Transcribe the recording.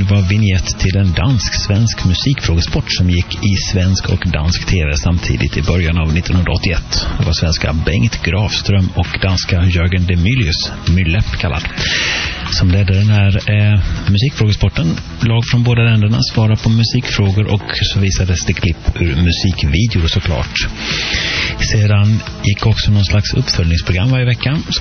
var vignett till en dansk-svensk musikfrågesport som gick i svensk och dansk tv samtidigt i början av 1981. Det var svenska Bengt Grafström och danska Jörgen de Mylle kallad, som ledde den här musikfrågesporten. Lag från båda länderna svarade på musikfrågor och så visades det klipp ur musikvideor såklart. Sedan gick också någon slags uppföljningsprogram varje vecka